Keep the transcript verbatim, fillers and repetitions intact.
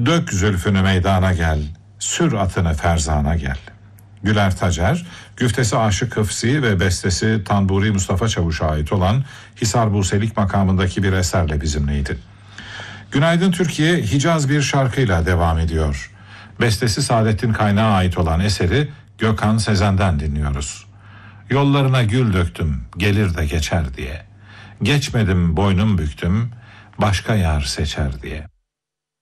Dök zülfünü meydana gel, sür atını ferzana gel. Güler Tacer, güftesi Aşık Hıfzi ve bestesi Tanburi Mustafa Çavuş'a ait olan Hisar Buselik makamındaki bir eserle bizimleydi. Günaydın Türkiye Hicaz bir şarkıyla devam ediyor. Bestesi Saadettin Kaynağı ait olan eseri Gökhan Sezen'den dinliyoruz. Yollarına gül döktüm, gelir de geçer diye. Geçmedim boynum büktüm, başka yar seçer diye.